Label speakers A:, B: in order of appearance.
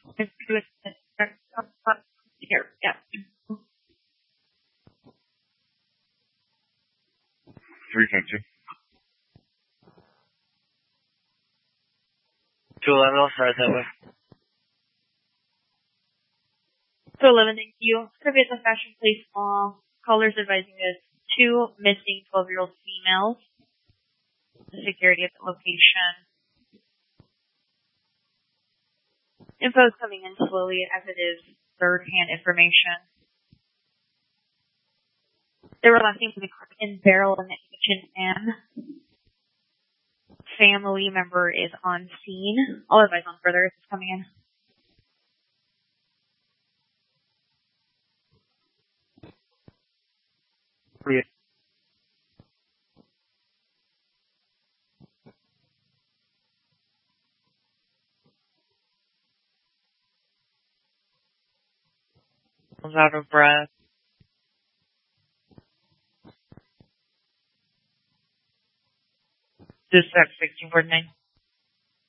A: Here, yeah.
B: 350.
C: 211, I'll start that way.
A: 211, thank you. Previous fashion place mall. Callers advising us 2 missing 12-year-old females. The security at the location. Info is coming in slowly as it is third-hand information. They were last seen to the Crook and Barrel in the H&M. Family member is on scene. I'll advise on further if it's coming in.
C: Yeah.
D: I was out of breath. Dispatch 1649.